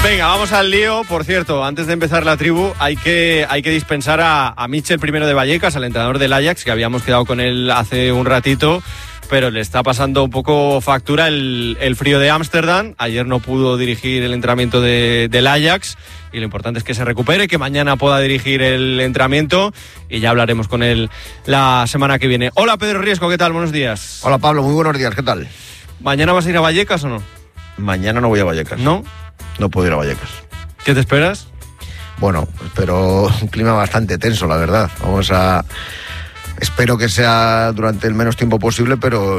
Venga, vamos al lío. Por cierto, antes de empezar la tribu, hay que dispensar a Mitchell primero de Vallecas, al entrenador del Ajax, que habíamos quedado con él hace un ratito, pero le está pasando un poco factura el frío de Ámsterdam. Ayer no pudo dirigir el entrenamiento del Ajax y lo importante es que se recupere, que mañana pueda dirigir el entrenamiento y ya hablaremos con él la semana que viene. Hola Pedro Riesco, ¿qué tal? Buenos días. Hola Pablo, muy buenos días, ¿qué tal? ¿Mañana vas a ir a Vallecas o no? Mañana no voy a Vallecas. ¿No? No puedo ir a Vallecas. ¿Qué te esperas? Bueno, espero un clima bastante tenso, la verdad. Espero que sea durante el menos tiempo posible, pero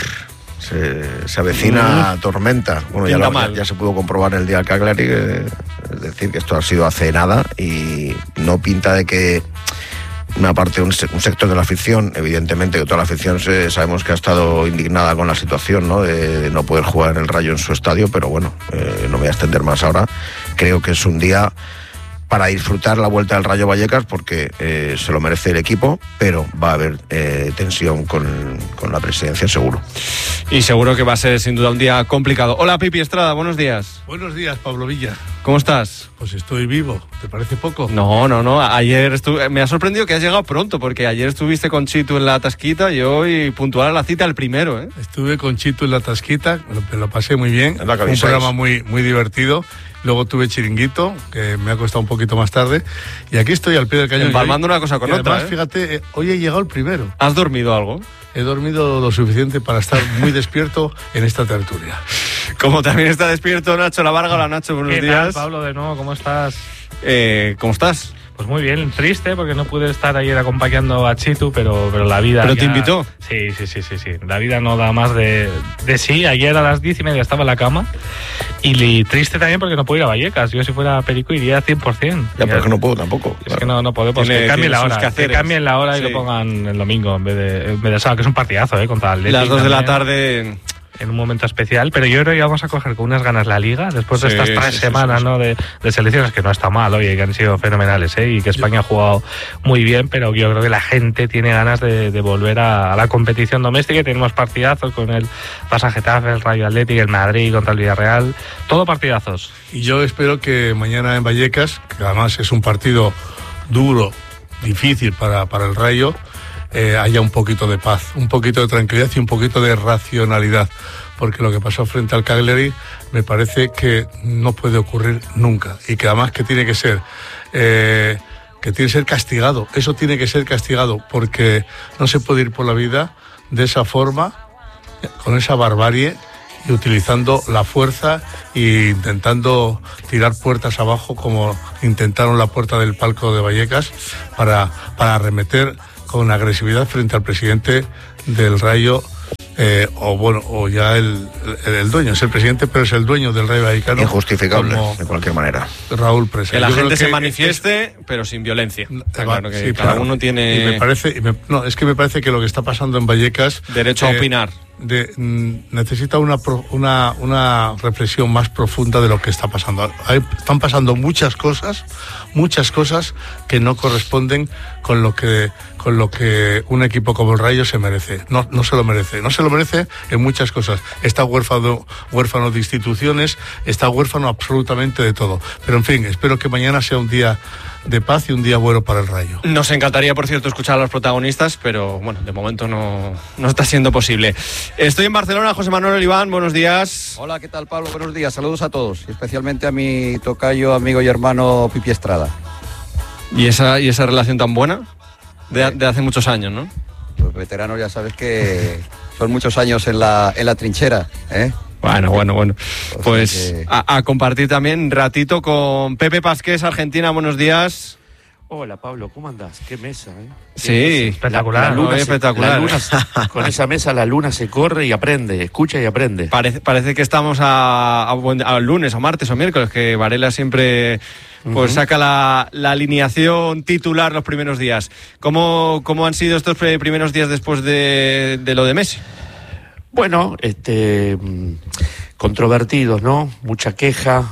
se avecina tormenta. Bueno, ya se pudo comprobar el día del Cagliari, es decir, que esto ha sido hace nada y no pinta de que una parte, un sector de la afición, evidentemente que toda la afición sabemos que ha estado indignada con la situación, ¿no? De no poder jugar en el Rayo en su estadio, pero bueno, no me voy a extender más ahora. Creo que es un día para disfrutar la vuelta del Rayo Vallecas porque se lo merece el equipo, pero va a haber tensión con la presidencia seguro. Y seguro que va a ser sin duda un día complicado. Hola Pipi Estrada, buenos días. Buenos días, Pablo Villa. ¿Cómo estás? Pues estoy vivo, ¿te parece poco? No, ayer me ha sorprendido que has llegado pronto, porque ayer estuviste con Chitu en la tasquita y hoy puntual a la cita el primero, ¿eh? Estuve con Chitu en la tasquita, me lo pasé muy bien, un programa muy, muy divertido. Luego tuve chiringuito, que me ha costado un poquito más tarde. Y aquí estoy al pie del cañón. Empalmando una cosa con otra. Además, fíjate, hoy he llegado el primero. ¿Has dormido algo? He dormido lo suficiente para estar muy despierto en esta tertulia. Como también está despierto Nacho Lavarga. Hola Nacho, buenos días. ¿Qué tal, Pablo, de nuevo? ¿Cómo estás? ¿Cómo estás? Pues muy bien, triste porque no pude estar ayer acompañando a Chitu, pero la vida... ¿Pero ya... te invitó? Sí. La vida no da más de sí. Ayer a las 10:30 estaba en la cama y triste también porque no puedo ir a Vallecas. Yo si fuera Perico iría 100%. Ya, pero es que no puedo tampoco. Es que no puedo, pues que cambien la hora. Que cambien la hora y lo pongan el domingo en vez de sábado, que es un partidazo, contra el Atlético. Las 2 de la tarde... En un momento especial, pero yo creo que vamos a coger con unas ganas la Liga después de estas 3 semanas, ¿no? De selecciones, que no está mal, oye, que han sido fenomenales, y que España ha jugado muy bien, pero yo creo que la gente tiene ganas de volver a la competición doméstica y tenemos partidazos con el Barça Getafe, el Rayo Atlético, el Madrid contra el Villarreal, todo partidazos. Y yo espero que mañana en Vallecas, que además es un partido duro, difícil para el Rayo, haya un poquito de paz, un poquito de tranquilidad y un poquito de racionalidad, porque lo que pasó frente al Cagliari me parece que no puede ocurrir nunca y que además que tiene que ser castigado. Eso tiene que ser castigado, porque no se puede ir por la vida de esa forma, con esa barbarie y utilizando la fuerza e intentando tirar puertas abajo como intentaron la puerta del palco de Vallecas para arremeter con agresividad frente al presidente del Rayo, o ya el dueño, es el presidente, pero es el dueño del Rayo Vallecano. Injustificable, de cualquier manera. Raúl Presa. Que la gente se manifieste, pero sin violencia. Está claro que cada uno tiene... Y me parece que lo que está pasando en Vallecas... Derecho a opinar. Necesita una reflexión más profunda de lo que está pasando. Están pasando muchas cosas que no corresponden con lo que un equipo como el Rayo se merece. No se lo merece en muchas cosas. Está huérfano de instituciones, está huérfano absolutamente de todo. Pero en fin, espero que mañana sea un día de paz y un día bueno para el Rayo. Nos encantaría, por cierto, escuchar a los protagonistas, pero bueno, de momento no está siendo posible. Estoy en Barcelona, José Manuel Oliván, buenos días. Hola, ¿qué tal, Pablo? Buenos días, saludos a todos, y especialmente a mi tocayo, amigo y hermano Pipi Estrada. ¿Y esa relación tan buena? De hace muchos años, ¿no? Los veteranos ya sabes que son muchos años en la trinchera, ¿eh? Bueno. Pues a compartir también ratito con Pepe Pasqués, Argentina, buenos días. Hola Pablo, ¿cómo andás? Qué mesa, ¿eh? Sí, espectacular. La luna espectacular. Con esa mesa la luna se corre y aprende, escucha y aprende. Parece que estamos a lunes o martes o miércoles, que Varela siempre pues saca la alineación titular los primeros días. ¿Cómo han sido estos primeros días después de lo de Messi? Bueno, controvertidos, ¿no? Mucha queja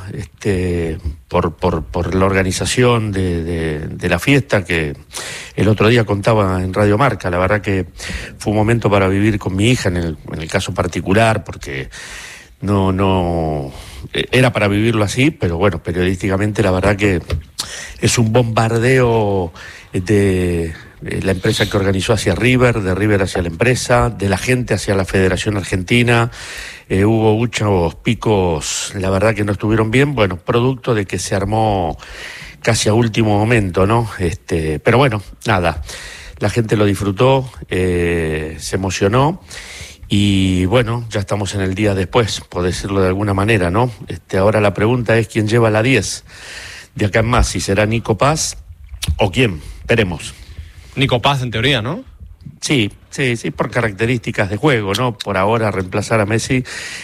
por la organización de la fiesta, que el otro día contaba en Radio Marca. La verdad que fue un momento para vivir con mi hija en el caso particular, porque no era para vivirlo así, pero bueno, periodísticamente la verdad que es un bombardeo de la empresa que organizó hacia River, de River hacia la empresa, de la gente hacia la Federación Argentina. Hubo muchos picos, la verdad que no estuvieron bien, bueno, producto de que se armó casi a último momento, ¿no? Pero bueno, nada, la gente lo disfrutó, se emocionó. Y bueno, ya estamos en el día después, por decirlo de alguna manera, ¿no? Ahora la pregunta es quién lleva la 10 de acá en más, si será Nico Paz o quién, veremos. Nico Paz en teoría, ¿no? Sí, por características de juego, ¿no? Por ahora reemplazar a Messi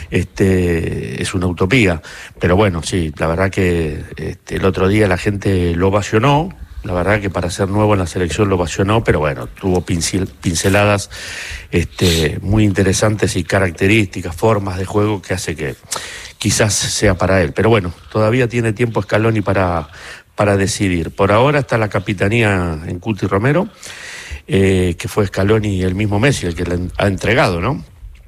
es una utopía, pero bueno, sí, la verdad que el otro día la gente lo ovacionó. La verdad que para ser nuevo en la selección lo ovacionó, pero bueno, tuvo pinceladas muy interesantes y características, formas de juego que hace que quizás sea para él. Pero bueno, todavía tiene tiempo Scaloni para decidir. Por ahora está la capitanía en Cuti Romero, que fue Scaloni y el mismo Messi el que le ha entregado, ¿no?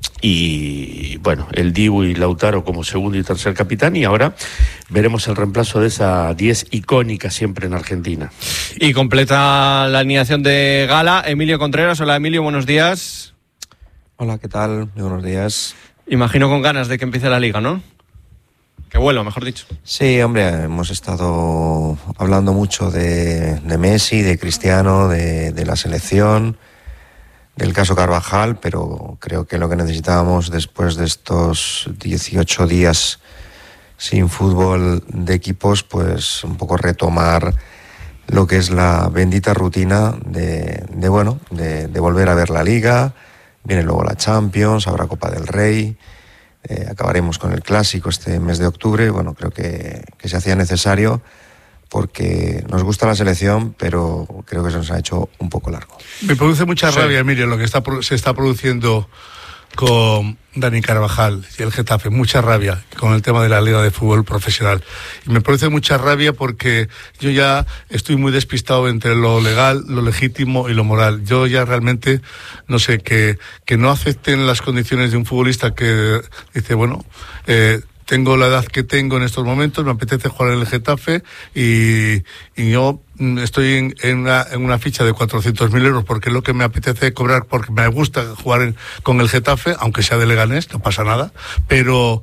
Y bueno, el Dibu y Lautaro como segundo y tercer capitán, y ahora veremos el reemplazo de esa 10 icónica siempre en Argentina. Y completa la alineación de gala Emilio Contreras. Hola Emilio, buenos días. Hola, ¿qué tal? Muy buenos días. Imagino con ganas de que empiece la Liga, ¿no? Que vuelva, mejor dicho. Sí, hombre, hemos estado hablando mucho de Messi, de Cristiano, de la selección, del caso Carvajal, pero creo que lo que necesitábamos después de estos 18 días sin fútbol de equipos, pues un poco retomar lo que es la bendita rutina de volver a ver la Liga. Viene luego la Champions, habrá Copa del Rey, acabaremos con el Clásico este mes de octubre. Bueno, creo que se hacía necesario, porque nos gusta la selección, pero creo que se nos ha hecho un poco largo. Me produce mucha rabia, Emilio, lo que se está produciendo con Dani Carvajal y el Getafe, mucha rabia con el tema de la Liga de Fútbol Profesional. Y me produce mucha rabia porque yo ya estoy muy despistado entre lo legal, lo legítimo y lo moral. Yo ya realmente, no sé, que no acepten las condiciones de un futbolista que dice, bueno, tengo la edad que tengo en estos momentos, me apetece jugar en el Getafe y yo estoy en una ficha de 400.000 euros porque es lo que me apetece cobrar, porque me gusta jugar con el Getafe, aunque sea de Leganés, no pasa nada, pero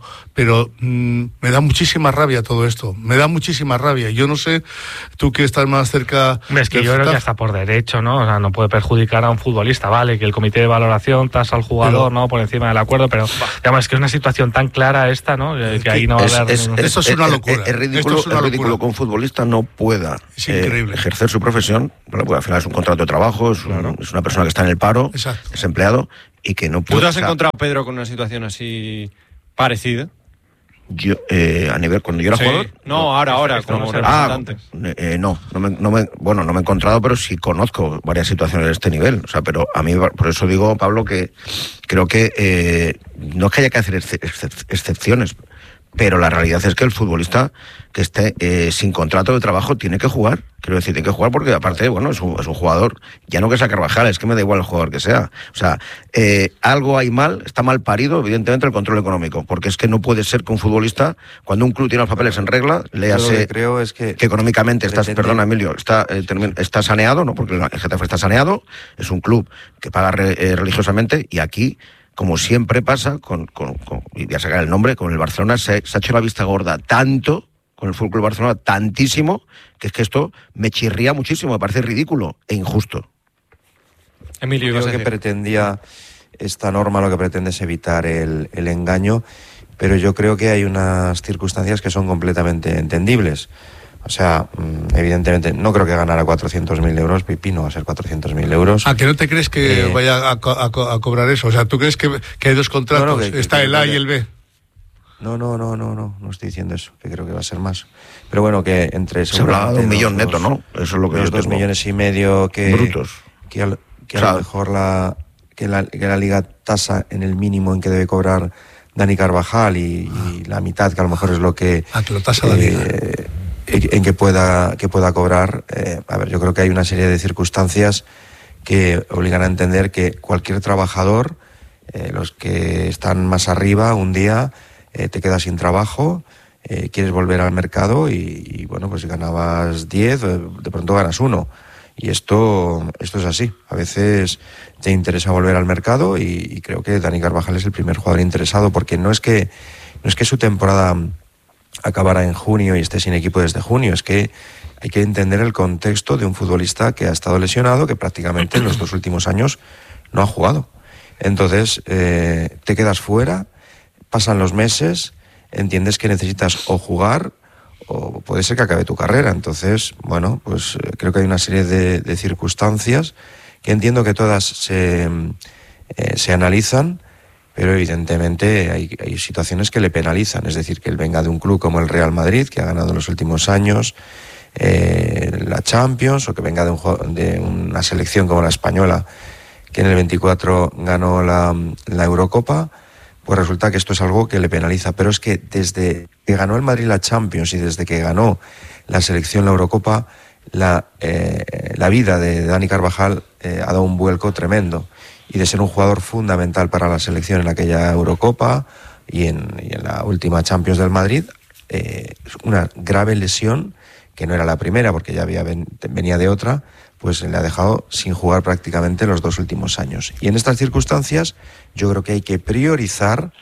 me da muchísima rabia todo esto, me da muchísima rabia. Yo no sé, tú que estás más cerca... Es que yo creo que hasta por derecho, ¿no? O sea, no puede perjudicar a un futbolista, ¿vale? Que el comité de valoración tasa al jugador, ¿no? Por encima del acuerdo, pero digamos, es que es una situación tan clara esta, ¿no? Que ahí no va a haber... Esto es una locura. Es ridículo que un futbolista no pueda ejercer su profesión, bueno, porque al final es un contrato de trabajo, es una persona que está en el paro, es empleado, y que no puede... ¿Tú te has encontrado, Pedro, con una situación así parecida? Yo, a nivel, cuando yo era jugador... No, ahora, como representante. No me he encontrado, pero sí conozco varias situaciones de este nivel. O sea, pero a mí, por eso digo, Pablo, que creo que no es que haya que hacer excepciones, pero la realidad es que el futbolista que esté sin contrato de trabajo tiene que jugar. Quiero decir, tiene que jugar porque aparte, bueno, es un jugador, ya no que sea Carvajal, es que me da igual el jugador que sea. O sea, algo hay mal, está mal parido, evidentemente, el control económico, porque es que no puede ser que un futbolista, cuando un club tiene los papeles en regla, léase creo es que económicamente perdona, Emilio, está saneado, ¿no? Porque el Getafe está saneado, es un club que paga religiosamente, y aquí, como siempre pasa, y voy a sacar el nombre, con el Barcelona se ha hecho la vista gorda tanto, con el Fútbol Club Barcelona tantísimo, que es que esto me chirría muchísimo, me parece ridículo e injusto. Emilio, creo que pretendía esta norma, lo que pretende es evitar el engaño, pero yo creo que hay unas circunstancias que son completamente entendibles. O sea, evidentemente, no creo que ganara 400.000 euros, Pipi, no va a ser 400.000 euros. ¿A que no te crees que vaya a cobrar eso? O sea, ¿tú crees que hay dos contratos? Está el A y el B. No estoy diciendo eso, que creo que va a ser más. Pero bueno, que entre... Se hablaba de 1 millón neto, ¿no? Eso es lo que yo tengo. 2,5 millones que... Brutos. Que a lo mejor la Liga tasa en el mínimo en que debe cobrar Dani Carvajal y la mitad, que a lo mejor es lo que... que lo tasa la Liga. En que pueda cobrar. A ver, yo creo que hay una serie de circunstancias que obligan a entender que cualquier trabajador, los que están más arriba, un día te quedas sin trabajo, quieres volver al mercado y bueno, pues si ganabas 10, de pronto ganas 1. Y esto es así. A veces te interesa volver al mercado y creo que Dani Carvajal es el primer jugador interesado, porque no es que su temporada acabara en junio y esté sin equipo desde junio, es que hay que entender el contexto de un futbolista que ha estado lesionado, que prácticamente en los 2 últimos años no ha jugado. Entonces te quedas fuera, pasan los meses, entiendes que necesitas o jugar o puede ser que acabe tu carrera. Entonces, bueno, pues creo que hay una serie de circunstancias que entiendo que todas se analizan, pero evidentemente hay situaciones que le penalizan. Es decir, que él venga de un club como el Real Madrid, que ha ganado en los últimos años la Champions, o que venga de una selección como la española, que en el 24 ganó la Eurocopa. Pues resulta que esto es algo que le penaliza. Pero es que desde que ganó el Madrid la Champions y desde que ganó la selección la Eurocopa, la vida de Dani Carvajal ha dado un vuelco tremendo. Y de ser un jugador fundamental para la selección en aquella Eurocopa y en la última Champions del Madrid, una grave lesión, que no era la primera porque ya venía de otra, pues le ha dejado sin jugar prácticamente los 2 últimos años. Y en estas circunstancias yo creo que hay que priorizar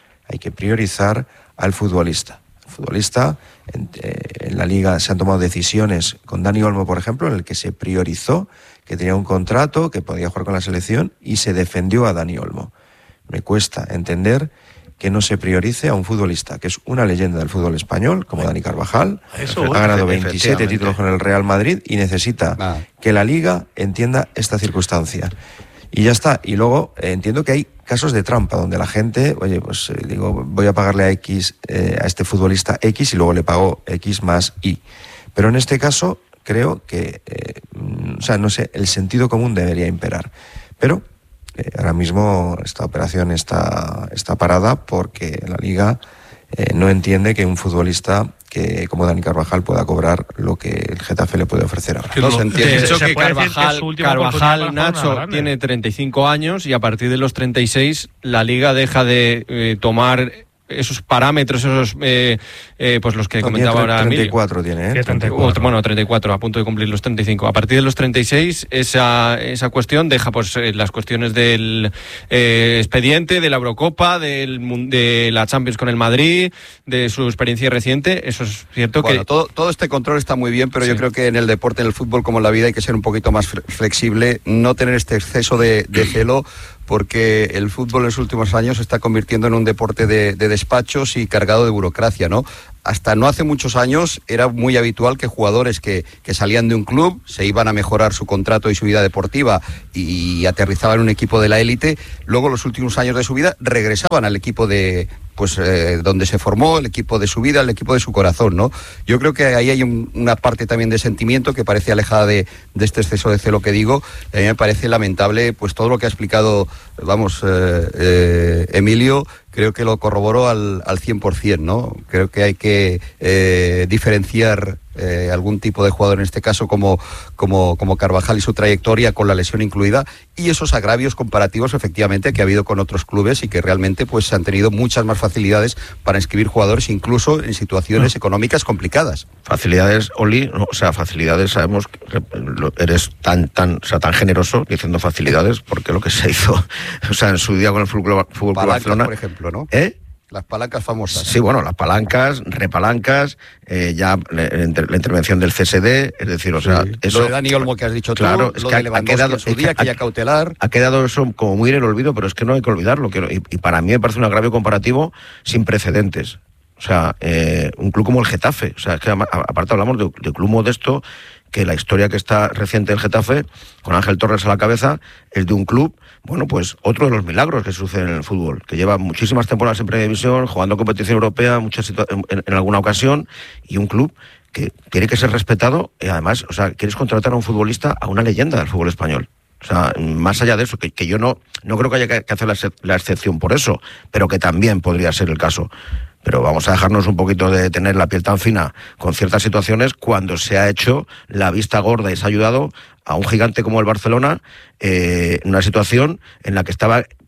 al futbolista. El futbolista, en la Liga se han tomado decisiones con Dani Olmo, por ejemplo, en el que se priorizó que tenía un contrato, que podía jugar con la selección, y se defendió a Dani Olmo. Me cuesta entender que no se priorice a un futbolista que es una leyenda del fútbol español, como Dani Carvajal. Ha ganado 27 títulos con el Real Madrid y necesita que la Liga entienda esta circunstancia. Y ya está. Y luego entiendo que hay casos de trampa, donde la gente, oye, pues digo, voy a pagarle a X, a este futbolista X, y luego le pago X más Y. Pero en este caso creo que, no sé, el sentido común debería imperar. Pero ahora mismo esta operación está parada porque la Liga no entiende que un futbolista que como Dani Carvajal pueda cobrar lo que el Getafe le puede ofrecer ahora. No se entiende. De hecho, que Carvajal Nacho tiene 35 años y a partir de los 36 la Liga deja de tomar esos parámetros, esos pues los que comentaba ahora 34 Emilio. Tiene, 34. Bueno, 34, a punto de cumplir los 35. A partir de los 36, esa cuestión deja pues las cuestiones del expediente, de la Eurocopa, de la Champions con el Madrid, de su experiencia reciente. Eso es cierto. Bueno, todo este control está muy bien, pero sí, yo creo que en el deporte, en el fútbol como en la vida, hay que ser un poquito más flexible, no tener este exceso de celo, porque el fútbol en los últimos años se está convirtiendo en un deporte de despachos y cargado de burocracia, ¿no? Hasta no hace muchos años era muy habitual que jugadores que salían de un club, se iban a mejorar su contrato y su vida deportiva y aterrizaban en un equipo de la élite, luego los últimos años de su vida regresaban al equipo donde se formó, el equipo de su vida, el equipo de su corazón, ¿no? Yo creo que ahí hay una parte también de sentimiento que parece alejada de este exceso de celo que digo. A mí me parece lamentable pues todo lo que ha explicado, Emilio. Creo que lo corroboró al 100%, ¿no? Creo que hay que diferenciar algún tipo de jugador, en este caso como Carvajal y su trayectoria con la lesión incluida, y esos agravios comparativos efectivamente que ha habido con otros clubes y que realmente pues han tenido muchas más facilidades para inscribir jugadores incluso en situaciones económicas complicadas. Facilidades, Oli, ¿no? O sea, facilidades, sabemos que eres tan generoso diciendo facilidades, porque lo que se hizo, o sea, en su día con el Fútbol Club Barcelona, por ejemplo, ¿no? Las palancas famosas. Sí, bueno, las palancas, repalancas, ya la intervención del CSD, es decir, o sea, eso. Lo de Dani Olmo que has dicho claro, tú, es lo que de Lewandowski en su día, aquella cautelar. Ha quedado eso como muy en el olvido, pero es que no hay que olvidarlo. Y para mí me parece un agravio comparativo sin precedentes. O sea, un club como el Getafe, o sea, es que aparte hablamos de un club modesto, que la historia que está reciente del Getafe, con Ángel Torres a la cabeza, es de un club, bueno, pues otro de los milagros que suceden en el fútbol, que lleva muchísimas temporadas en Primera División, jugando competición europea, en alguna ocasión, y un club que tiene que ser respetado, y además, o sea, quieres contratar a un futbolista, a una leyenda del fútbol español. O sea, más allá de eso, que yo no creo que haya que hacer la excepción por eso, pero que también podría ser el caso. Pero vamos a dejarnos un poquito de tener la piel tan fina con ciertas situaciones cuando se ha hecho la vista gorda y se ha ayudado a un gigante como el Barcelona en una situación en la que estaba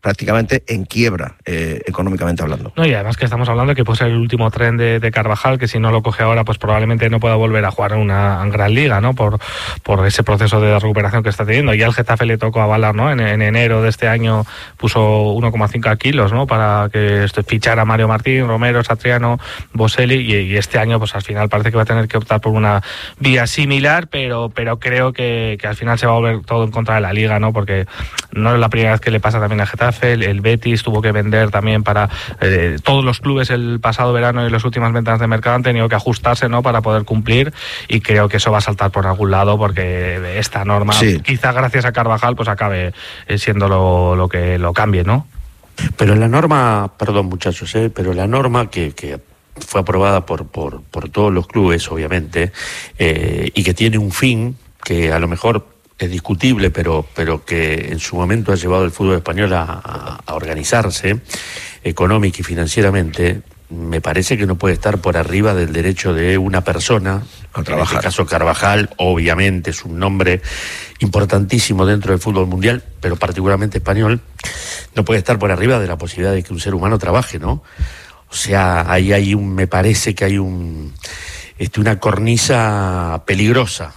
prácticamente en quiebra, económicamente hablando. No, y además que estamos hablando de que puede ser el último tren de Carvajal, que si no lo coge ahora, pues probablemente no pueda volver a jugar en una gran liga, ¿no? Por ese proceso de recuperación que está teniendo. Ya al Getafe le tocó avalar, ¿no? En enero de este año puso 1,5 kilos, ¿no? Para que fichara Mario Martín, Romero, Satriano, Boselli, y este año, pues al final parece que va a tener que optar por una vía similar, pero creo que al final se va a volver todo en contra de la liga, ¿no? Porque no es la primera vez que le pasa también a Getafe. El Betis tuvo que vender también para todos los clubes el pasado verano, y las últimas ventas de mercado han tenido que ajustarse, ¿no? Para poder cumplir, y creo que eso va a saltar por algún lado, porque esta norma, quizá gracias a Carvajal, pues acabe siendo lo que lo cambie, ¿no? Pero la norma, perdón muchachos, pero la norma que fue aprobada por todos los clubes, obviamente, y que tiene un fin que a lo mejor es discutible, pero que en su momento ha llevado el fútbol español a organizarse económica y financieramente, me parece que no puede estar por arriba del derecho de una persona, a trabajar. En este caso Carvajal, obviamente es un nombre importantísimo dentro del fútbol mundial, pero particularmente español, no puede estar por arriba de la posibilidad de que un ser humano trabaje, ¿no? O sea, ahí hay me parece que hay una cornisa peligrosa,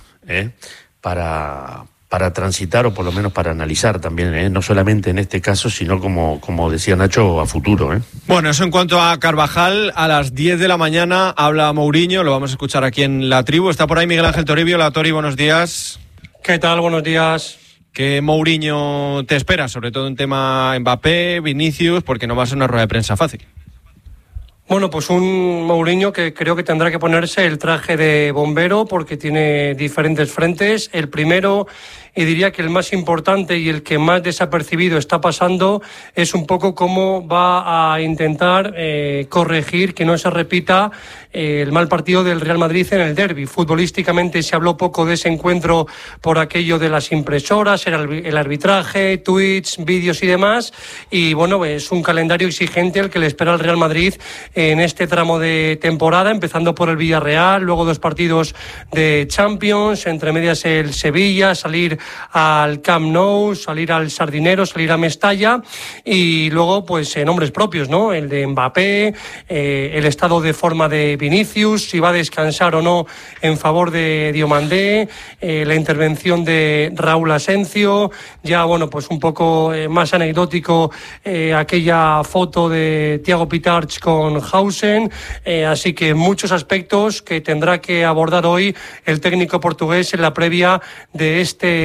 para transitar, o por lo menos para analizar también, no solamente en este caso, sino como decía Nacho, a futuro. Bueno, eso en cuanto a Carvajal. A las 10 de la mañana habla Mourinho, lo vamos a escuchar aquí en La Tribu. Está por ahí Miguel Ángel Toribio. Hola Tori, buenos días. ¿Qué tal? Buenos días. ¿Qué Mourinho te espera? Sobre todo en tema Mbappé, Vinicius, porque no va a ser una rueda de prensa fácil. Bueno, pues un Mourinho que creo que tendrá que ponerse el traje de bombero, porque tiene diferentes frentes. El primero, y diría que el más importante y el que más desapercibido está pasando, es un poco cómo va a intentar corregir que no se repita el mal partido del Real Madrid en el derbi. Futbolísticamente se habló poco de ese encuentro por aquello de las impresoras, el arbitraje, tweets, vídeos y demás. Y bueno, es un calendario exigente el que le espera al Real Madrid en este tramo de temporada, empezando por el Villarreal, luego 2 partidos de Champions, entre medias el Sevilla, salir al Camp Nou, salir al Sardinero, salir a Mestalla, y luego pues nombres propios, ¿no? El de Mbappé, el estado de forma de Vinicius, si va a descansar o no en favor de Diomandé, la intervención de Raúl Asencio, ya bueno, pues un poco más anecdótico aquella foto de Thiago Pitarch con Hausen, así que muchos aspectos que tendrá que abordar hoy el técnico portugués en la previa de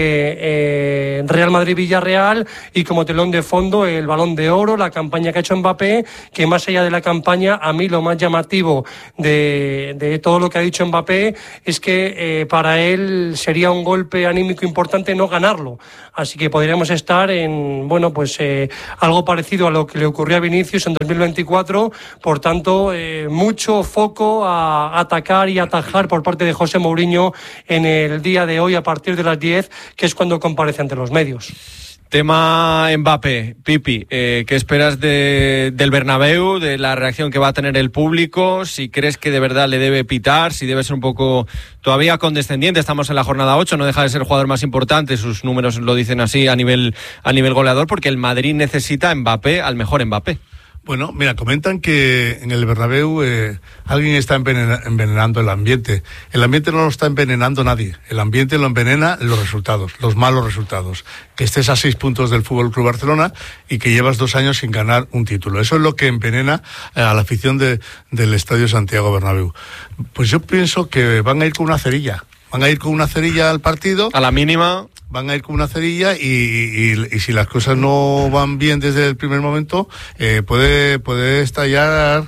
este Real Madrid-Villarreal, y como telón de fondo el Balón de Oro, la campaña que ha hecho Mbappé, que más allá de la campaña, a mí lo más llamativo de todo lo que ha dicho Mbappé es que para él sería un golpe anímico importante no ganarlo, así que podríamos estar en, bueno, pues algo parecido a lo que le ocurrió a Vinicius en 2024, por tanto mucho foco a atacar y atajar por parte de José Mourinho en el día de hoy a partir de las 10, que es cuando comparece ante los medios. Tema Mbappé, Pipi, ¿qué esperas del Bernabéu, de la reacción que va a tener el público? Si crees que de verdad le debe pitar, si debe ser un poco todavía condescendiente. Estamos en la jornada 8, no deja de ser el jugador más importante, sus números lo dicen así a nivel goleador, porque el Madrid necesita a Mbappé, al mejor Mbappé. Bueno, mira, comentan que en el Bernabéu alguien está envenenando el ambiente. El ambiente no lo está envenenando nadie. El ambiente lo envenena los resultados, los malos resultados. Que estés a 6 puntos del Fútbol Club Barcelona y que llevas 2 años sin ganar un título. Eso es lo que envenena a la afición del Estadio Santiago Bernabéu. Pues yo pienso que van a ir con una cerilla. Van a ir con una cerilla al partido. A la mínima. Van a ir con una cerilla y si las cosas no van bien desde el primer momento, puede estallar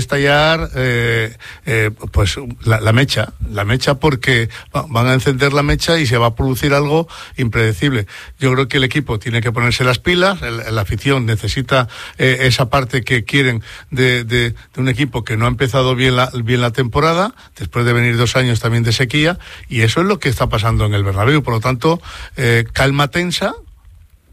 pues la mecha, porque van a encender la mecha y se va a producir algo impredecible. Yo creo que el equipo tiene que ponerse las pilas, la afición necesita esa parte que quieren de un equipo que no ha empezado bien la temporada, después de venir 2 años también de sequía, y eso es lo que está pasando en el Bernabéu. Por lo tanto, calma tensa,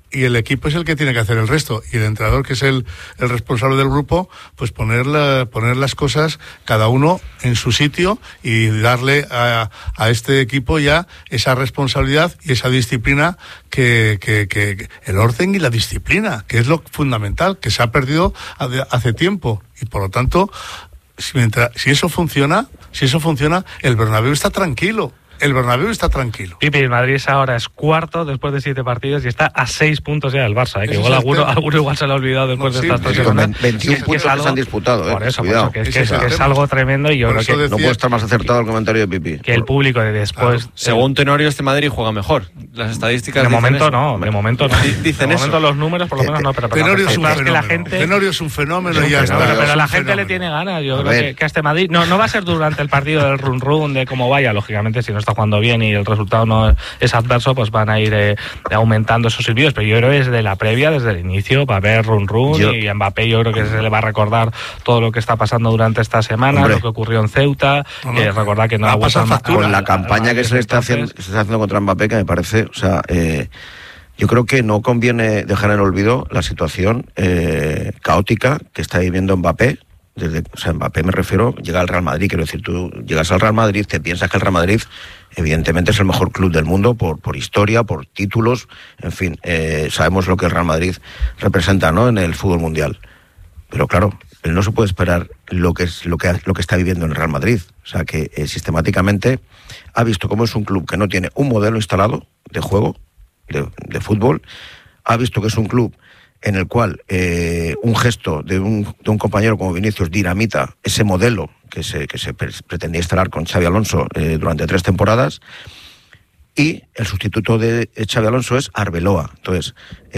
y el equipo es el que tiene que hacer el resto, y el entrenador, que es el responsable del grupo, pues poner las cosas cada uno en su sitio y darle a este equipo ya esa responsabilidad y esa disciplina, que el orden y la disciplina, que es lo fundamental, que se ha perdido hace tiempo, y por lo tanto, si eso funciona, el Bernabéu está tranquilo. El Bernabéu está tranquilo. Pipi, el Madrid ahora es cuarto después de 7 partidos y está a 6 puntos ya del Barça, que igual alguno igual se lo ha olvidado después de estas 3 semanas. 21 puntos que se han disputado. Por eso, es algo tremendo, y yo creo que no puede estar más acertado el comentario de Pipi. Que el público de después... Según Tenorio, este Madrid juega mejor. Las estadísticas de momento eso. No, de momento no. Dicen de momento los números por lo menos no, pero Tenorio es un fenómeno. Tenorio es un fenómeno y ya está. Pero la gente le tiene ganas. Yo creo que a este Madrid no va a ser durante el partido del run de cómo vaya, lógicamente, si no está jugando bien y el resultado no es adverso, pues van a ir aumentando esos silbidos, pero yo creo que desde la previa, desde el inicio, va a haber run y a Mbappé yo creo que se le va a recordar todo lo que está pasando durante esta semana, lo que ocurrió en Ceuta, recordar que no ha pasado con la campaña que se está haciendo contra Mbappé, que me parece, o sea, yo creo que no conviene dejar en el olvido la situación caótica que está viviendo Mbappé. Mbappé, me refiero, llega al Real Madrid, quiero decir, tú llegas al Real Madrid, te piensas que el Real Madrid evidentemente es el mejor club del mundo por historia, por títulos, en fin, sabemos lo que el Real Madrid representa, ¿no?, en el fútbol mundial. Pero claro, él no se puede esperar lo que está viviendo en el Real Madrid. O sea, que sistemáticamente ha visto cómo es un club que no tiene un modelo instalado de juego, de fútbol, ha visto que es un club en el cual un gesto de un compañero como Vinicius dinamita ese modelo que se pretendía instalar con Xabi Alonso durante 3 temporadas, y el sustituto de Xabi Alonso es Arbeloa. Entonces,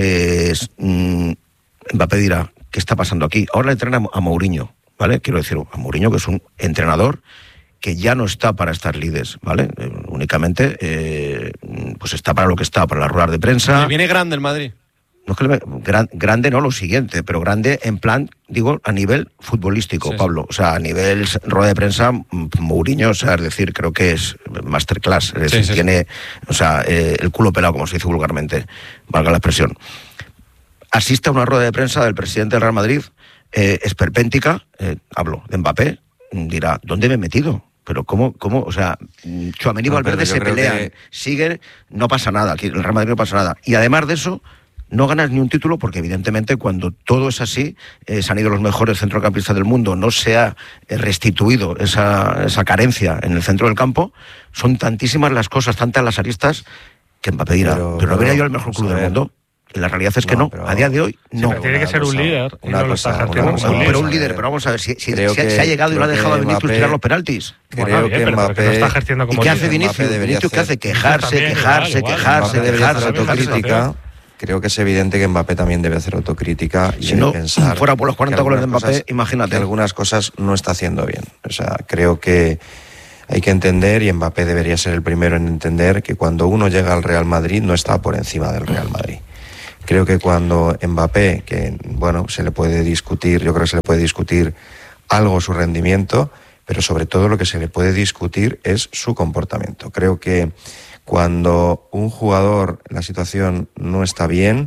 Mbappé dirá, ¿qué está pasando aquí? Ahora le entrena a Mourinho, ¿vale? Quiero decir, a Mourinho, que es un entrenador que ya no está para estar líderes, ¿vale? Únicamente pues está para lo que está, para las ruedas de prensa. Viene grande el Madrid. No es que grande no lo siguiente, pero grande en plan, digo, a nivel futbolístico, sí, Pablo. O sea, a nivel rueda de prensa, Mourinho, o sea, es decir, creo que es masterclass. Es decir, tiene, o sea, el culo pelado, como se dice vulgarmente, valga la expresión. Asiste a una rueda de prensa del presidente del Real Madrid, esperpéntica, hablo de Mbappé, dirá, ¿dónde me he metido? Pero ¿cómo? O sea, Tchouaméni y Valverde se pelean, siguen, no pasa nada, aquí en el Real Madrid no pasa nada. Y además de eso, no ganas ni un título porque evidentemente cuando todo es así, se han ido los mejores centrocampistas del mundo, no se ha restituido esa carencia en el centro del campo, son tantísimas las cosas, tantas las aristas, que Mbappé dirá, pero no hubiera yo el mejor club del mundo. Y la realidad es que no, a día de hoy no. Pero tiene que ser un líder, pero un líder, pero vamos a ver, si se ha llegado y lo ha dejado a Vinicius tirar los penaltis. Creo que Mbappé no está ejerciendo como líder. ¿Y qué hace Vinicius? ¿Qué hace? Quejarse. Autocrítica. Creo que es evidente que Mbappé también debe hacer autocrítica y si no pensar fuera por los 40 goles de Mbappé, imagínate. Que algunas cosas no está haciendo bien. O sea, creo que hay que entender, y Mbappé debería ser el primero en entender, que cuando uno llega al Real Madrid no está por encima del Real Madrid. Creo que cuando Mbappé, que bueno, se le puede discutir, yo creo que se le puede discutir algo su rendimiento, pero sobre todo lo que se le puede discutir es su comportamiento. Creo que cuando un jugador, la situación no está bien,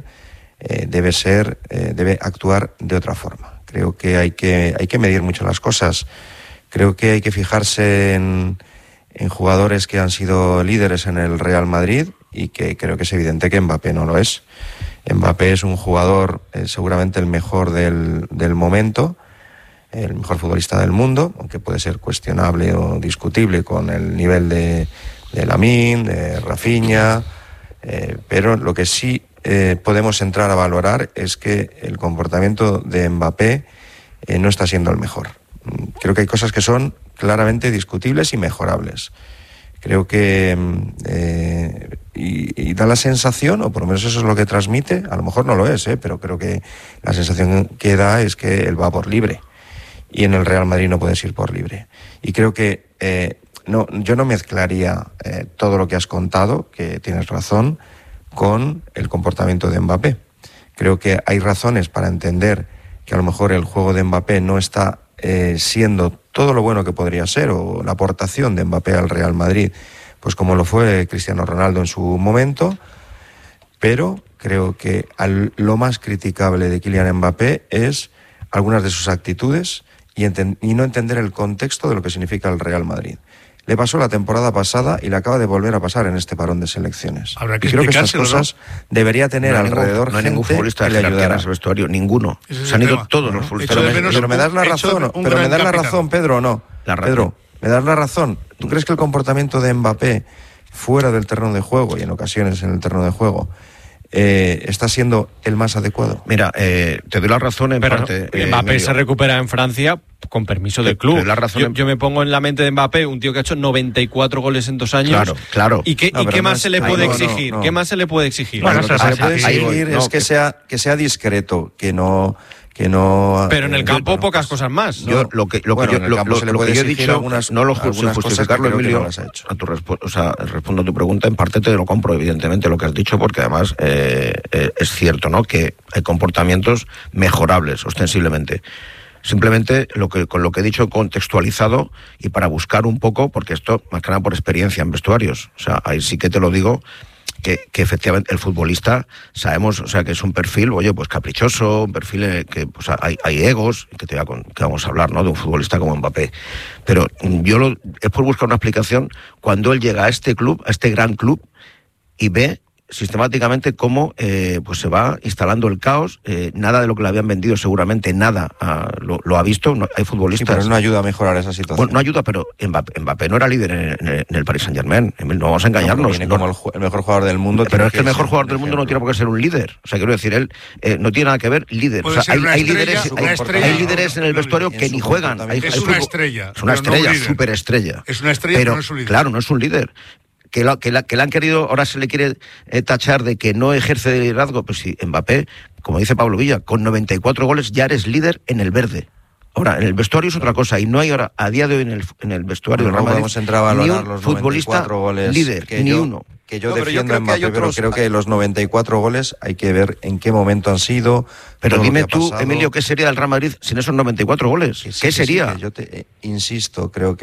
debe actuar de otra forma. Creo que hay que medir mucho las cosas. Creo que hay que fijarse en jugadores que han sido líderes en el Real Madrid, y que creo que es evidente que Mbappé no lo es. Mbappé es un jugador seguramente el mejor del momento, el mejor futbolista del mundo, aunque puede ser cuestionable o discutible con el nivel de Lamine, de Rafinha, pero lo que sí podemos entrar a valorar es que el comportamiento de Mbappé no está siendo el mejor. Creo que hay cosas que son claramente discutibles y mejorables. Creo que y da la sensación, o por lo menos eso es lo que transmite, a lo mejor no lo es, pero creo que la sensación que da es que él va por libre, y en el Real Madrid no puedes ir por libre. Y creo que yo no mezclaría todo lo que has contado, que tienes razón, con el comportamiento de Mbappé. Creo que hay razones para entender que a lo mejor el juego de Mbappé no está siendo todo lo bueno que podría ser, o la aportación de Mbappé al Real Madrid, pues como lo fue Cristiano Ronaldo en su momento, pero creo que lo más criticable de Kylian Mbappé es algunas de sus actitudes y no entender el contexto de lo que significa el Real Madrid. Le pasó la temporada pasada y le acaba de volver a pasar en este parón de selecciones. Habrá que y creo que estas cosas debería tener alrededor no hay ningún futbolista que le ayudara en ese vestuario, ninguno. Se han ido todos los futbolistas. Pero me das la razón, Pedro, o no. Pedro, ¿me das la razón? ¿Tú crees que el comportamiento de Mbappé fuera del terreno de juego y en ocasiones en el terreno de juego está siendo el más adecuado? Mira, te doy la razón en parte. Mbappé se recupera en Francia con permiso del club. Yo me pongo en la mente de Mbappé, un tío que ha hecho 94 goles en 2 años. Claro. ¿Y qué más se le puede exigir? ¿Qué más se le puede exigir? Bueno, lo que se le puede exigir es que sea discreto, que no. Pero en el campo pocas cosas más. Yo lo que yo he dicho, no lo justificarlo, Emilio, respondo a tu pregunta, en parte te lo compro, evidentemente, lo que has dicho, porque además es cierto, ¿no?, que hay comportamientos mejorables, ostensiblemente. Simplemente con lo que he dicho contextualizado y para buscar un poco, porque esto más que nada por experiencia en vestuarios, o sea, ahí sí que te lo digo, que efectivamente el futbolista sabemos, o sea, que es un perfil, pues caprichoso, un perfil que pues hay egos, que vamos a hablar, ¿no?, de un futbolista como Mbappé. Pero es por buscar una explicación cuando él llega a este club, a este gran club, y ve sistemáticamente cómo pues se va instalando el caos. Nada de lo que le habían vendido, seguramente nada lo ha visto. No, hay futbolistas. Sí, pero no ayuda a mejorar esa situación. Bueno, no ayuda, pero Mbappé no era líder en el Paris Saint-Germain. No vamos a engañarnos. Viene como el mejor jugador del mundo. Pero es que el mejor jugador del mundo no tiene por qué ser un líder. O sea, quiero decir, él no tiene nada que ver líder. O sea, hay líderes en el vestuario que ni juegan. Es una estrella. Es una estrella, superestrella. Es una estrella, pero no es un líder. Claro, no es un líder. Que le han querido, ahora se le quiere tachar de que no ejerce de liderazgo. Pues sí, Mbappé, como dice Pablo Villa, con 94 goles ya eres líder en el verde. Ahora, en el vestuario es otra cosa, y no hay ahora, a día de hoy, en el vestuario del Real Madrid, ni un futbolista goles líder, ni uno. Que yo defiendo a Mbappé, pero creo que los 94 goles hay que ver en qué momento han sido. Pero dime tú, Emilio, ¿qué sería el Real Madrid sin esos 94 goles? ¿Qué sería? Yo te insisto, creo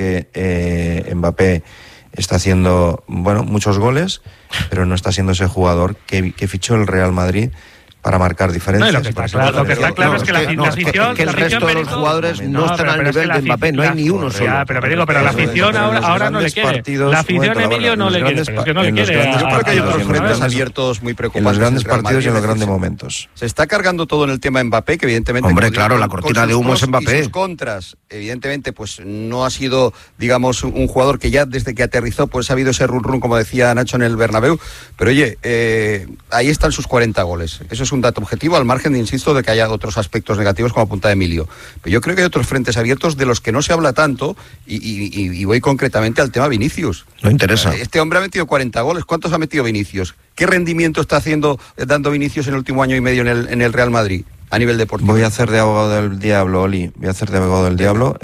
que Mbappé está haciendo, muchos goles, pero no está siendo ese jugador que fichó el Real Madrid para marcar diferencias. No, lo que está claro es que la afición... Que el resto de los jugadores no están al nivel de Mbappé, no hay ni uno solo. Pero la afición ahora no le quiere. La afición, Emilio, no le quiere, pero es que no le quiere. Yo creo que hay otros frentes abiertos muy preocupantes. En los grandes partidos y en los grandes momentos. Se está cargando todo en el tema Mbappé, que evidentemente... Hombre, claro, la cortina de humo es Mbappé. Y sus contras, evidentemente, pues no ha sido, digamos, un jugador que ya desde que aterrizó, pues ha habido ese run-run, como decía Nacho, en el Bernabéu. Pero oye, ahí están sus 40 goles. Eso es un dato objetivo, al margen, insisto, de que haya otros aspectos negativos como apunta Emilio. Pero yo creo que hay otros frentes abiertos de los que no se habla tanto, y voy concretamente al tema Vinicius. No interesa. Este hombre ha metido 40 goles. ¿Cuántos ha metido Vinicius? ¿Qué rendimiento está dando Vinicius en el último año y medio en el Real Madrid a nivel deportivo? Voy a hacer de abogado del diablo, Oli. Voy a hacer de abogado del diablo,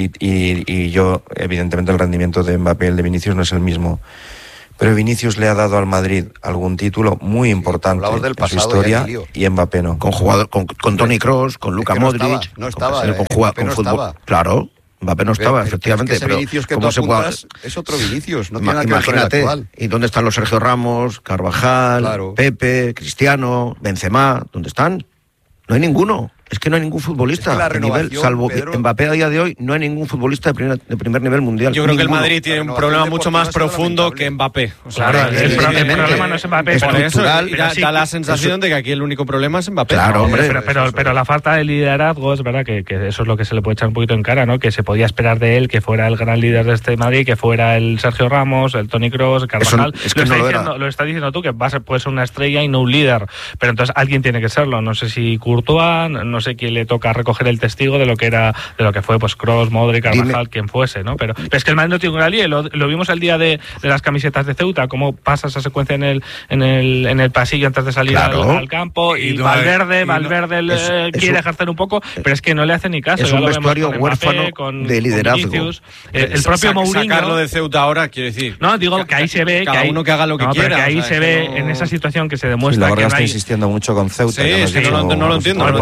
y yo, evidentemente, el rendimiento de Mbappé y el de Vinicius no es el mismo. Pero Vinicius le ha dado al Madrid algún título muy importante del pasado, en su historia, y Mbappé no. Con Toni Kroos, con Luka Modric. No estaba. Con fútbol. Claro, Mbappé no estaba, efectivamente. Es que ese Vinicius que tú apuntas es otro Vinicius, no tiene nada que ver con el actual. ¿Y dónde están los Sergio Ramos, Carvajal, Pepe, Cristiano, Benzema? ¿Dónde están? No hay ninguno. Es que no hay ningún futbolista de nivel, salvo Pedro, Mbappé a día de hoy, no hay ningún futbolista de primer nivel mundial. Yo creo que el Madrid tiene un problema mucho más profundo que Mbappé. O sea, claro, el problema no es Mbappé. Es estructural, da la sensación de que aquí el único problema es Mbappé. Claro, hombre. Pero la falta de liderazgo, es verdad que eso es lo que se le puede echar un poquito en cara, ¿no? Que se podía esperar de él que fuera el gran líder de este Madrid, que fuera el Sergio Ramos, el Toni Kroos, el Carvajal. Lo está diciendo tú, que puede ser una estrella y no un líder. Pero entonces alguien tiene que serlo. No sé si Courtois, no sé quién le toca recoger el testigo de lo que fue pues Kroos, Modric, Carvajal, quien fuese, ¿no? Pero es que el Madrid no tiene una líder. Lo vimos el día de las camisetas de Ceuta, cómo pasa esa secuencia en el pasillo antes de salir al campo, y Valverde quiere ejercer un poco, pero es que no le hace ni caso. Es un vestuario huérfano de liderazgo. El propio Mourinho, sacarlo de Ceuta ahora, quiero decir. No, digo que ahí se ve cada uno que haga lo que quiera. Que ahí se ve en esa situación que se demuestra que no está insistiendo mucho con Ceuta. Sí, es que no lo entiendo. Porque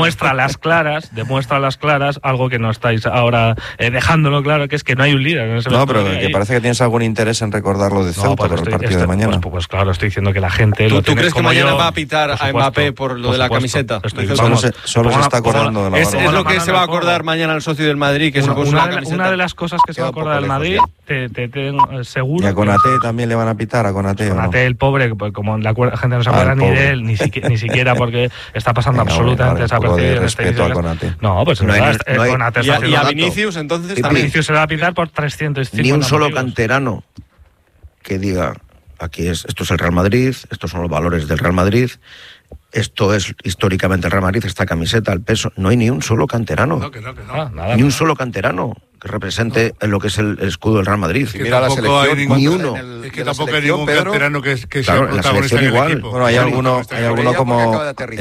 demuestra a las claras algo que no estáis ahora dejándolo claro, que es que no hay un líder en ese momento. No, pero que parece que tienes algún interés en recordarlo de Ceuta por el partido de mañana. Pues claro, estoy diciendo que la gente... ¿Tú crees que mañana va a pitar a Mbappé por lo de la camiseta? Solo se está acordando de la barba. Es lo que se va a acordar mañana el socio del Madrid, que se puso la camiseta. Una de las cosas que se va a acordar del Madrid, te tengo seguro... Y a Konaté también le van a pitar, a Konaté. Konaté, el pobre, pues como la gente no se acuerda ni de él, ni siquiera porque está pasando absolutamente desapercibido en este respeto a Konaté. No, pues Konaté está... ¿Y a Vinicius entonces? A Vinicius se le va a pitar por 350. Ni un solo canterano que diga, esto es el Real Madrid, estos son los valores del Real Madrid, esto es históricamente el Real Madrid, esta camiseta, el peso. No hay ni un solo canterano. No. Ni un solo canterano que represente lo que es el escudo del Real Madrid. Es que mira la selección, ni uno. Es que tampoco hay ningún canterano que sea protagonista en el igual. equipo. Bueno, hay alguno como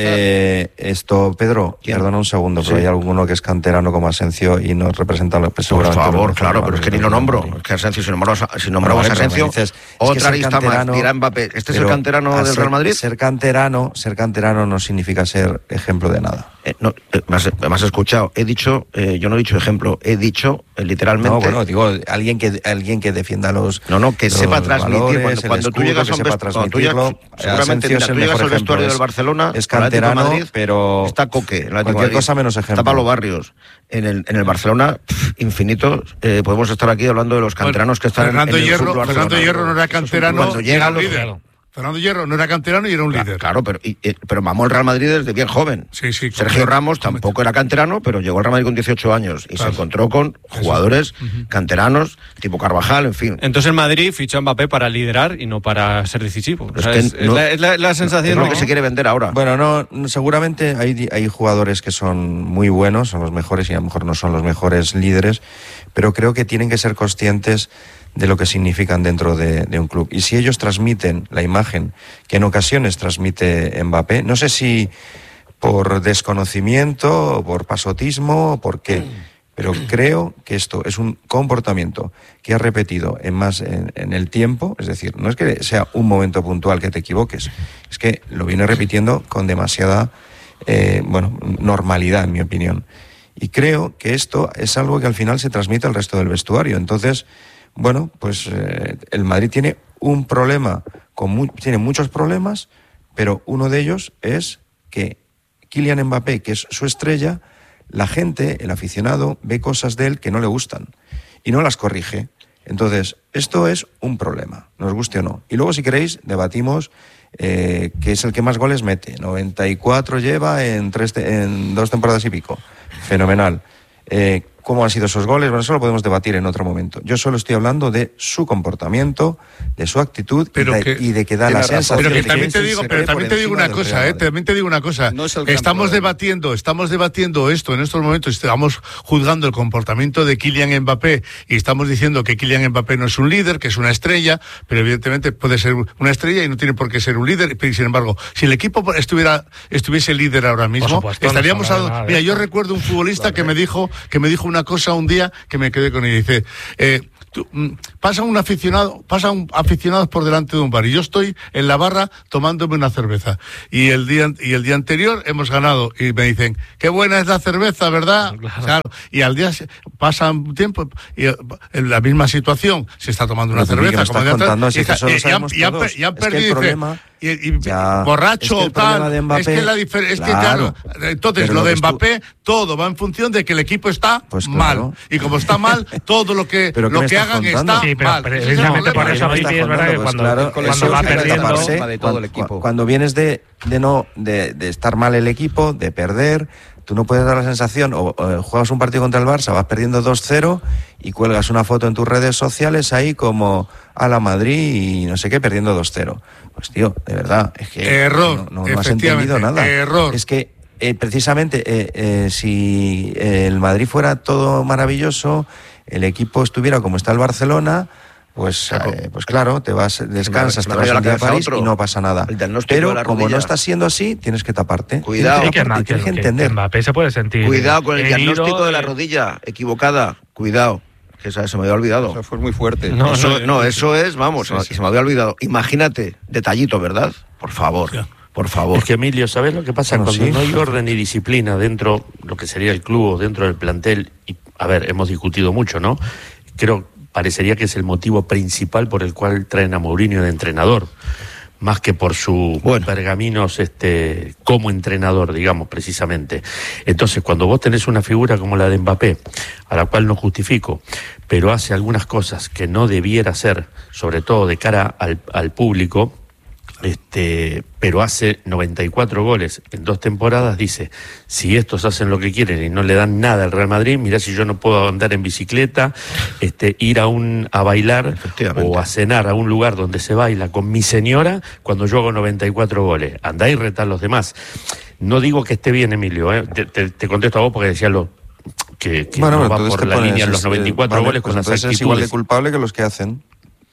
Pedro, perdona un segundo, pero hay alguno que es canterano como Asensio y no representa lo que seguramente. Por favor, claro, pero es que ni lo nombro. Es que Asensio, si nombramos a Asensio, otra lista más, dirá Mbappé. ¿Este es el canterano del Real Madrid? Ser canterano no significa ser ejemplo de nada. Me has escuchado. Yo no he dicho ejemplo, he dicho literalmente. No, bueno, digo, alguien que defienda los. Que sepa transmitir. Cuando tú llegas a un vestuario, seguramente tú llegas al vestuario del Barcelona, es canterano, Madrid, pero está Coque, cualquier cosa menos ejemplo. Está Pablo Barrios. En el Barcelona, infinito. Podemos estar aquí hablando de los canteranos que están Fernando en el fútbol Barcelona. Fernando Hierro no era canterano. Cuando llega Fernando Hierro no era canterano y era un líder. Claro, pero mamó el Real Madrid desde bien joven. Sí, Sergio Ramos tampoco era canterano, pero llegó al Real Madrid con 18 años y se encontró con jugadores canteranos, tipo Carvajal, en fin. Entonces el Madrid fichó a Mbappé para liderar y no para ser decisivo. Es la sensación. Es lo que se quiere vender ahora. Bueno, seguramente hay jugadores que son muy buenos, son los mejores y a lo mejor no son los mejores líderes, pero creo que tienen que ser conscientes de lo que significan dentro de un club. Y si ellos transmiten la imagen que en ocasiones transmite Mbappé, no sé si por desconocimiento, o por pasotismo, o por qué, pero creo que esto es un comportamiento que ha repetido en el tiempo, es decir, no es que sea un momento puntual que te equivoques, es que lo viene repitiendo con demasiada normalidad, en mi opinión. Y creo que esto es algo que al final se transmite al resto del vestuario. Entonces, el Madrid tiene un problema, tiene muchos problemas, pero uno de ellos es que Kylian Mbappé, que es su estrella, la gente, el aficionado, ve cosas de él que no le gustan y no las corrige. Entonces, esto es un problema, nos guste o no. Y luego, si queréis, debatimos que es el que más goles mete. 94 lleva en 2 temporadas y pico. Fenomenal. ¿Cómo han sido esos goles? Bueno, eso lo podemos debatir en otro momento. Yo solo estoy hablando de su comportamiento, de su actitud y de que da la sensación. Pero que también te digo una cosa, No es estamos debatiendo esto en estos momentos, estamos juzgando el comportamiento de Kylian Mbappé y estamos diciendo que Kylian Mbappé no es un líder, que es una estrella, pero evidentemente puede ser una estrella y no tiene por qué ser un líder. Pero sin embargo, si el equipo estuviese líder ahora mismo, estaríamos Mira, yo recuerdo un futbolista que me dijo una cosa un día que me quedé con él. Dice, pasan aficionados por delante de un bar y yo estoy en la barra tomándome una cerveza y el día anterior hemos ganado y me dicen, qué buena es la cerveza, ¿verdad? Claro. Y al día pasa un tiempo y en la misma situación se está tomando una cerveza y han perdido. Y borracho o tal, es que la diferencia es que claro, entonces lo de Mbappé todo va en función de que el equipo está mal y como está mal todo lo que hagan está mal. Precisamente por eso es verdad que cuando va perdiendo cuando vienes de estar mal el equipo, de perder, tú no puedes dar la sensación, o juegas un partido contra el Barça, vas perdiendo 2-0 y cuelgas una foto en tus redes sociales ahí como a la Madrid y no sé qué, perdiendo 2-0. Pues tío, de verdad, es que no has entendido nada. Error. Es que precisamente si el Madrid fuera todo maravilloso, el equipo estuviera como está el Barcelona, pues claro, te vas, descansas, te vas un día a París y no pasa nada. Pero como no está siendo así, tienes que taparte. Cuidado, tienes que entender. Mbappé se puede sentir. Cuidado con el diagnóstico de la rodilla equivocada. Cuidado. Que se me había olvidado. Eso fue muy fuerte. Eso es, vamos, se me había olvidado. Imagínate, detallito, ¿verdad? Por favor. Por favor. Es que, Emilio, ¿sabés lo que pasa? Cuando no hay orden y disciplina dentro, lo que sería el club, dentro del plantel, y, a ver, hemos discutido mucho, ¿no? Parecería que es el motivo principal por el cual traen a Mourinho de entrenador, más que por sus pergaminos como entrenador, digamos, precisamente. Entonces, cuando vos tenés una figura como la de Mbappé, a la cual no justifico, pero hace algunas cosas que no debiera hacer, sobre todo de cara al público, pero hace 94 goles en 2 temporadas, dice, si estos hacen lo que quieren y no le dan nada al Real Madrid, mirá si yo no puedo andar en bicicleta, ir a bailar o a cenar a un lugar donde se baila con mi señora cuando yo hago 94 goles. Andá y retá a los demás. No digo que esté bien, Emilio, te contesto a vos porque decía que no va por la línea en los 94 goles con las actitudes. Es igual de culpable que los que hacen.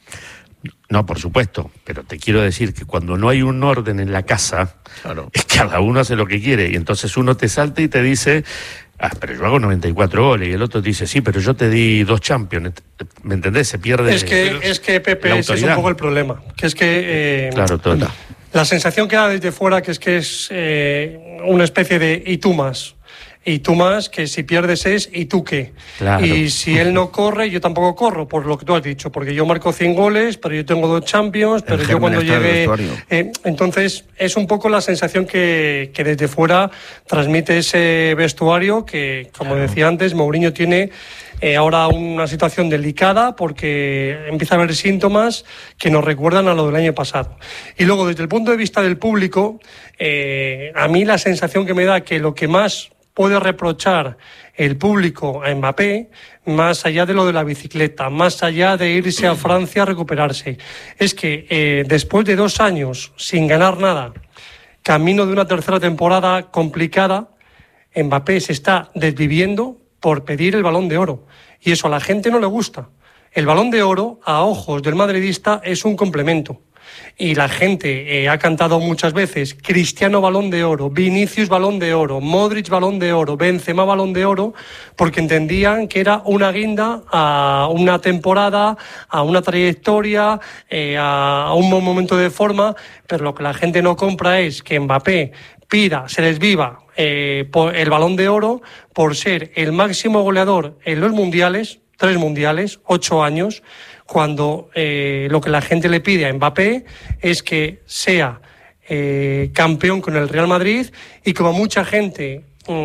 No, por supuesto, pero te quiero decir que cuando no hay un orden en la casa, es que cada uno hace lo que quiere, y entonces uno te salta y te dice, pero yo hago 94 goles, y el otro te dice, sí, pero yo te di 2 Champions, ¿me entendés? Se pierde. Es que Pepe, ese es un poco el problema, que es que la sensación que da desde fuera que es una especie de y tú más. Y tú más, que si pierdes es ¿y tú qué? Claro. Y si él no corre, yo tampoco corro, por lo que tú has dicho, porque yo marco 100 goles, pero yo tengo 2 Champions, pero yo cuando llegue... entonces, es un poco la sensación que desde fuera transmite ese vestuario que, como decía antes, Mourinho tiene... ahora una situación delicada porque empieza a haber síntomas que nos recuerdan a lo del año pasado. Y luego, desde el punto de vista del público, a mí la sensación que me da que lo que más puede reprochar el público a Mbappé, más allá de lo de la bicicleta, más allá de irse a Francia a recuperarse, es que después de 2 años sin ganar nada, camino de una tercera temporada complicada, Mbappé se está desviviendo por pedir el Balón de Oro. Y eso a la gente no le gusta. El Balón de Oro, a ojos del madridista, es un complemento. Y la gente ha cantado muchas veces Cristiano Balón de Oro, Vinicius Balón de Oro, Modric Balón de Oro, Benzema Balón de Oro, porque entendían que era una guinda a una temporada, a una trayectoria, a un buen momento de forma, pero lo que la gente no compra es que Mbappé pida, se desviva por el Balón de Oro por ser el máximo goleador en los mundiales, 3 mundiales, 8 años, cuando lo que la gente le pide a Mbappé es que sea campeón con el Real Madrid y como mucha gente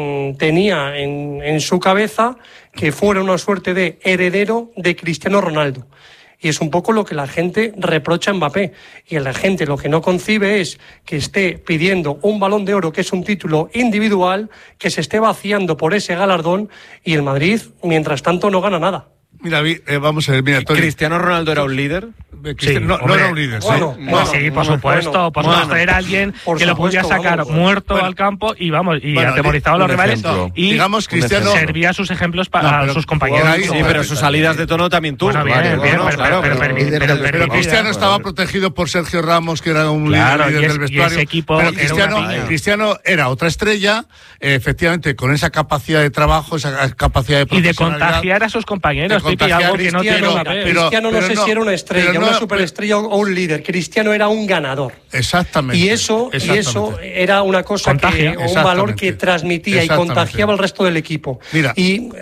tenía en su cabeza que fuera una suerte de heredero de Cristiano Ronaldo. Y es un poco lo que la gente reprocha a Mbappé. Y la gente lo que no concibe es que esté pidiendo un Balón de Oro, que es un título individual, que se esté vaciando por ese galardón y el Madrid, mientras tanto, no gana nada. Mira, vamos a ver, mira, Tony. ¿Cristiano Ronaldo era un líder? Sí, no era un líder. Bueno, sí, por supuesto. Por supuesto, era alguien que lo podía sacar muerto al campo y atemorizaba a los rivales. Y digamos, Cristiano servía sus ejemplos para sus compañeros. Sí, pero sus salidas de tono también tuvo. Pero Cristiano estaba protegido por Sergio Ramos, que era un líder del vestuario. Pero Cristiano era otra estrella, efectivamente, con esa capacidad de trabajo, esa capacidad de profesionalidad. Y de contagiar a sus compañeros. Cristiano no sé si era una estrella, una superestrella o un líder. Cristiano era un ganador. Exactamente. Y eso era una cosa un valor que transmitía y contagiaba al resto del equipo. Mira, y